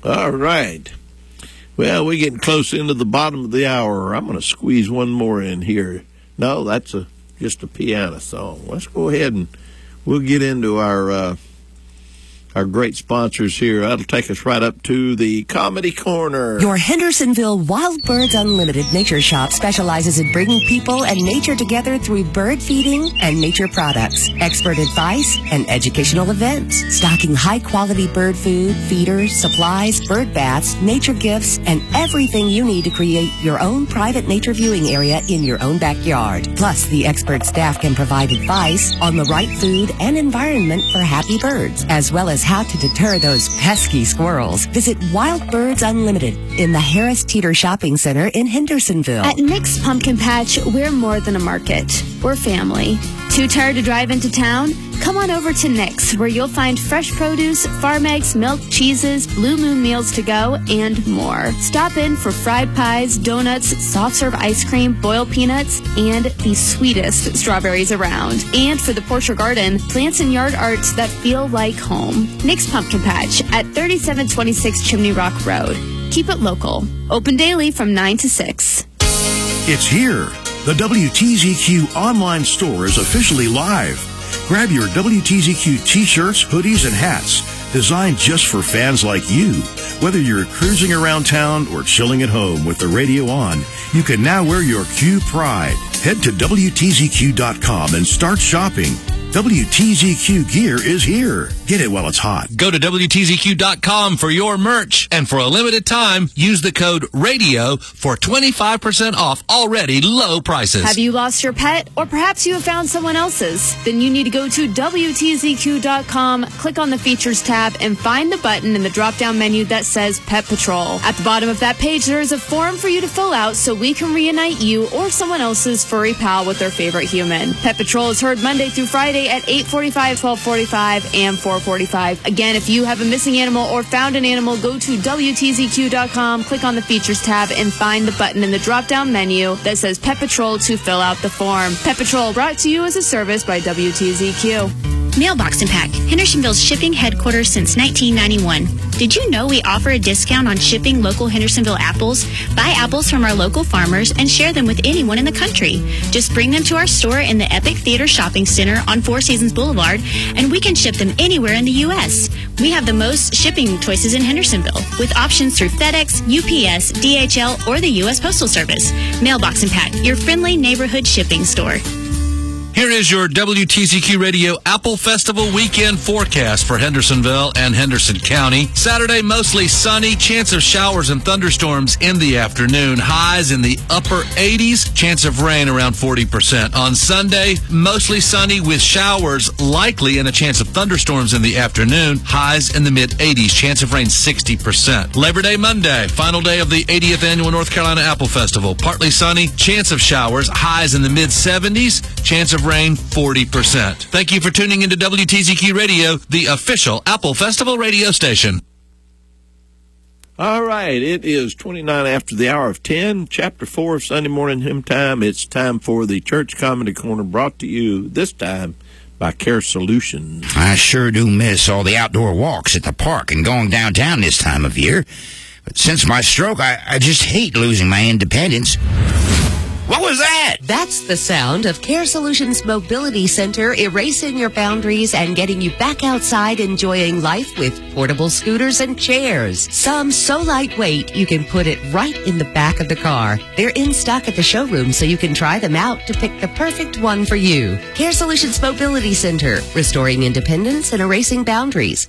All right. Well, we're getting close into the bottom of the hour. I'm going to squeeze one more in here. No, that's just a piano song. Let's go ahead and we'll get into our great sponsors here. That'll take us right up to the Comedy Corner. Your Hendersonville Wild Birds Unlimited Nature Shop specializes in bringing people and nature together through bird feeding and nature products, expert advice, and educational events. Stocking high-quality bird food, feeders, supplies, bird baths, nature gifts, and everything you need to create your own private nature viewing area in your own backyard. Plus, the expert staff can provide advice on the right food and environment for happy birds, as well as how to deter those pesky squirrels. Visit Wild Birds Unlimited in the Harris Teeter Shopping Center in Hendersonville. At Nick's Pumpkin Patch, we're more than a market. We're family. Too tired to drive into town? Come on over to Nick's, where you'll find fresh produce, farm eggs, milk, cheeses, Blue Moon meals to go, and more. Stop in for fried pies, donuts, soft serve ice cream, boiled peanuts, and the sweetest strawberries around. And for the porch or garden, plants and yard arts that feel like home. Nick's Pumpkin Patch at 3726 Chimney Rock Road. Keep it local. Open daily from 9 to 6. It's here. The WTZQ online store is officially live. Grab your WTZQ t-shirts, hoodies, and hats designed just for fans like you. Whether you're cruising around town or chilling at home with the radio on, you can now wear your Q pride. Head to WTZQ.com and start shopping. WTZQ gear is here. Get it while it's hot. Go to WTZQ.com for your merch, and for a limited time, use the code RADIO for 25% off already low prices. Have you lost your pet? Or perhaps you have found someone else's? Then you need to go to WTZQ.com, click on the Features tab, and find the button in the drop-down menu that says Pet Patrol. At the bottom of that page, there is a form for you to fill out so we can reunite you or someone else's furry pal with their favorite human. Pet Patrol is heard Monday through Friday at 8:45, 12:45, and 4:45. Again, if you have a missing animal or found an animal, go to WTZQ.com, click on the Features tab, and find the button in the drop-down menu that says Pet Patrol to fill out the form. Pet Patrol brought to you as a service by WTZQ. Mailbox Impact, Hendersonville's shipping headquarters since 1991. Did you know we offer a discount on shipping local Hendersonville apples? Buy apples from our local farmers and share them with anyone in the country. Just bring them to our store in the Epic Theater Shopping Center on Four Seasons Boulevard, and we can ship them anywhere in the U.S. We have the most shipping choices in Hendersonville, with options through FedEx, UPS, DHL, or the U.S. Postal Service. Mailbox Impact, your friendly neighborhood shipping store. Here is your WTZQ Radio Apple Festival weekend forecast for Hendersonville and Henderson County. Saturday, mostly sunny, chance of showers and thunderstorms in the afternoon. Highs in the upper 80s, chance of rain around 40%. On Sunday, mostly sunny with showers likely and a chance of thunderstorms in the afternoon. Highs in the mid-80s, chance of rain 60%. Labor Day Monday, final day of the 80th Annual North Carolina Apple Festival. Partly sunny, chance of showers, highs in the mid-70s, chance of rain 40%. Thank you for tuning into WTZQ Radio, the official Apple Festival radio station. All right, it is 29 after the hour of 10, Chapter 4 of Sunday Morning Hymn Time. It's time for the Church Comedy Corner, brought to you this time by Care Solutions. I sure do miss all the outdoor walks at the park and going downtown this time of year. But since my stroke, I just hate losing my independence. What was that? That's the sound of Care Solutions Mobility Center erasing your boundaries and getting you back outside enjoying life with portable scooters and chairs. Some so lightweight you can put it right in the back of the car. They're in stock at the showroom so you can try them out to pick the perfect one for you. Care Solutions Mobility Center, restoring independence and erasing boundaries.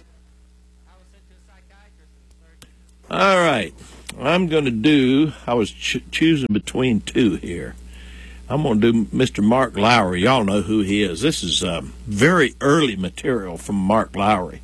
All right. I'm going to do, I was choosing between two here. I'm going to do Mr. Mark Lowry. Y'all know who he is. This is very early material from Mark Lowry.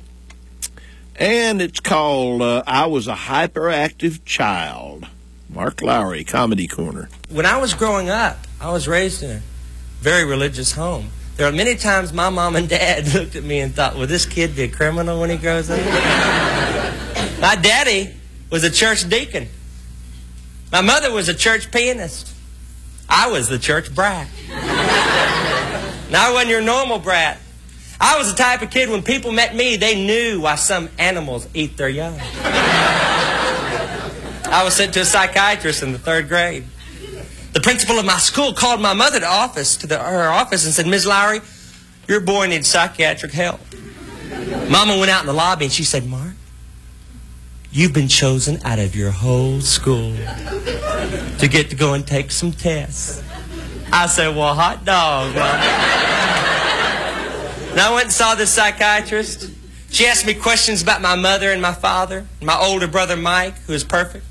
And it's called I Was a Hyperactive Child. Mark Lowry, Comedy Corner. When I was growing up, I was raised in a very religious home. There are many times my mom and dad looked at me and thought, will this kid be a criminal when he grows up? My daddy was a church deacon. My mother was a church pianist. I was the church brat. Now I wasn't your normal brat. I was the type of kid when people met me, they knew why some animals eat their young. I was sent to a psychiatrist in the 3rd grade. The principal of my school called my mother to her office and said, Ms. Lowry, your boy needs psychiatric help. Mama went out in the lobby and she said, Mark, you've been chosen out of your whole school to get to go and take some tests. I said, well, hot dog, Mama. And I went and saw this psychiatrist. She asked me questions about my mother and my father, and my older brother Mike, who is perfect.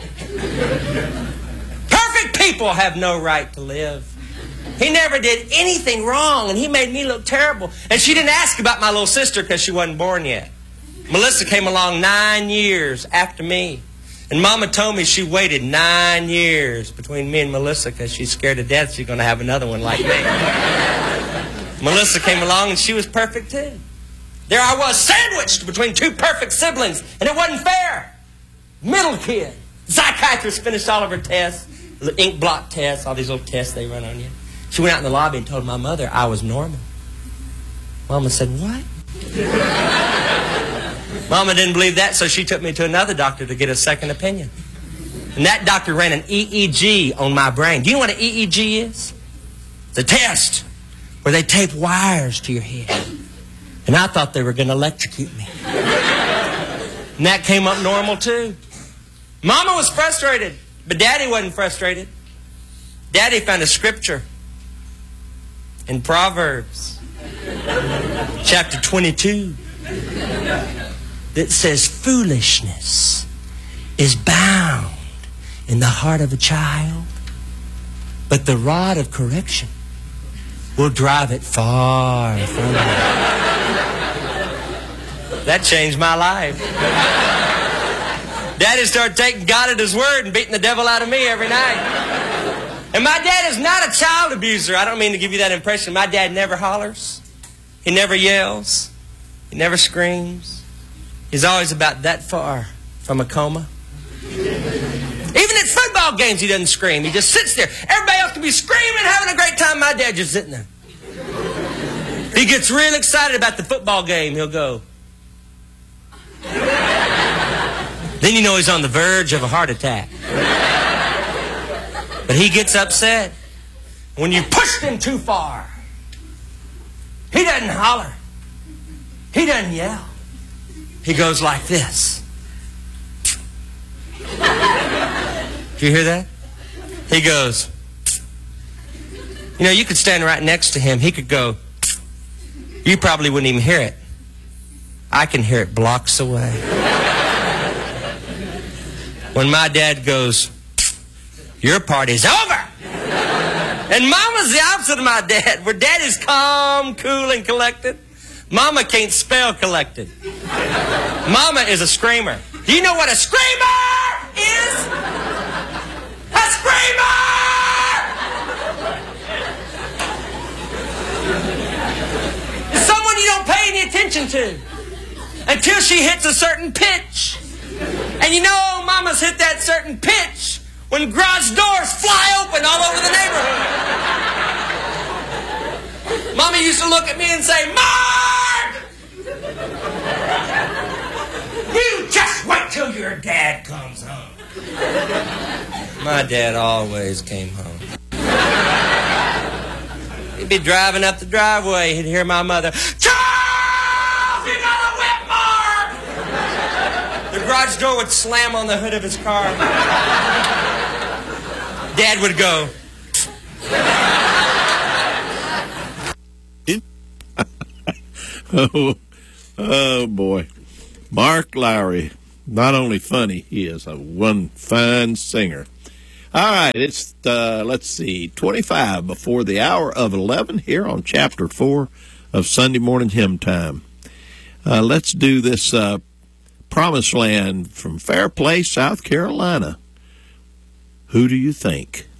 Perfect people have no right to live. He never did anything wrong, and he made me look terrible. And she didn't ask about my little sister because she wasn't born yet. Melissa came along 9 years after me. And Mama told me she waited 9 years between me and Melissa because she's scared to death she's going to have another one like me. Melissa came along and she was perfect too. There I was, sandwiched between 2 perfect siblings, and it wasn't fair. Middle kid. The psychiatrist finished all of her tests, the ink blot tests, all these little tests they run on you. She went out in the lobby and told my mother I was normal. Mama said, what? Mama didn't believe that, so she took me to another doctor to get a second opinion. And that doctor ran an EEG on my brain. Do you know what an EEG is? It's a test where they tape wires to your head. And I thought they were going to electrocute me. And that came up normal too. Mama was frustrated, but Daddy wasn't frustrated. Daddy found a scripture in Proverbs chapter 22 that says foolishness is bound in the heart of a child, but the rod of correction will drive it far from him. That changed my life. Daddy started taking God at his word and beating the devil out of me every night. And my dad is not a child abuser. I don't mean to give you that impression. My dad never hollers. He never yells. He never screams. He's always about that far from a coma. Even at football games, he doesn't scream. He just sits there. Everybody else can be screaming, having a great time. My dad just sitting there. If he gets real excited about the football game, he'll go. Then you know he's on the verge of a heart attack. But he gets upset when you pushed him too far. He doesn't holler. He doesn't yell. He goes like this. Do you hear that? He goes. You know, you could stand right next to him. He could go. You probably wouldn't even hear it. I can hear it blocks away. When my dad goes, your party's over. And Mama's the opposite of my dad, where Daddy's calm, cool, and collected. Mama can't spell collected. Mama is a screamer. Do you know what a screamer is? A screamer! It's someone you don't pay any attention to until she hits a certain pitch. And you know Mama's hit that certain pitch when garage doors fly open all over the neighborhood. Mama used to look at me and say, Mark! You just wait till your dad comes home. My dad always came home. He'd be driving up the driveway. He'd hear my mother, Charles, you got a whip, Mark! The garage door would slam on the hood of his car. Dad would go. Oh, boy. Mark Lowry. Not only funny, he is a one fine singer. All right, it's, let's see, 25 before the hour of 11 here on Chapter 4 of Sunday Morning Hymn Time. Let's do this Promised Land from Fair Play, South Carolina. Who do you think?